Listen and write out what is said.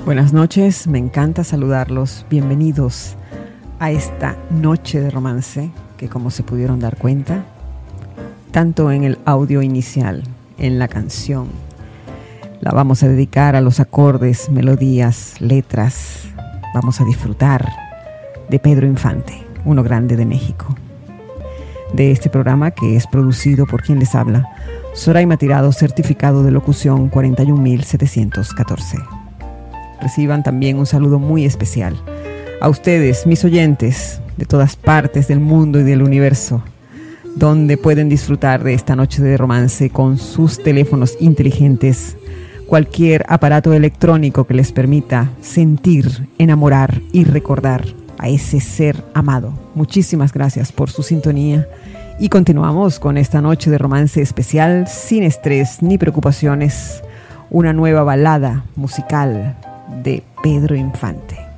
Buenas noches, me encanta saludarlos. Bienvenidos a esta noche de romance que, como se pudieron dar cuenta, tanto en el audio inicial, en la canción, la vamos a dedicar a los acordes, melodías, letras. Vamos a disfrutar de Pedro Infante, uno grande de México. De este programa que es producido por quien les habla, Soraima Tirado, certificado de locución 41714. Reciban también un saludo muy especial a ustedes, mis oyentes de todas partes del mundo y del universo, donde pueden disfrutar de esta noche de romance con sus teléfonos inteligentes, cualquier aparato electrónico que les permita sentir, enamorar y recordar a ese ser amado. Muchísimas gracias por su sintonía y continuamos con esta noche de romance especial, sin estrés ni preocupaciones, una nueva balada musical de Pedro Infante.